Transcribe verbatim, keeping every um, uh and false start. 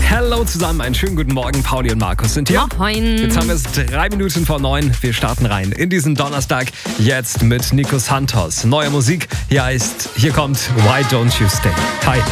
Hallo zusammen, einen schönen guten Morgen. Pauli und Markus sind hier. Moin. Jetzt haben wir es drei Minuten vor neun. Wir starten rein in diesen Donnerstag. Jetzt mit Nico Santos. Neue Musik. Hier heißt, hier kommt Why Don't You Stay. Hi.